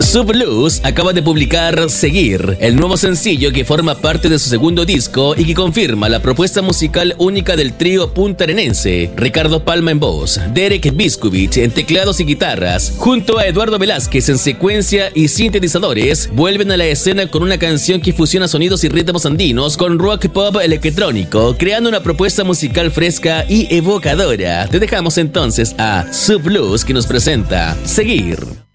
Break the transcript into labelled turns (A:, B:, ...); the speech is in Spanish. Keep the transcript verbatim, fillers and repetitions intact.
A: Subluz acaba de publicar Seguir, el nuevo sencillo que forma parte de su segundo disco y que confirma la propuesta musical única del trío puntarenense. Ricardo Palma en voz, Derek Biscovich en teclados y guitarras, junto a Eduardo Velázquez en secuencia y sintetizadores, vuelven a la escena con una canción que fusiona sonidos y ritmos andinos con rock pop electrónico, creando una propuesta musical fresca y evocadora. Te dejamos entonces a Subluz, que nos presenta Seguir.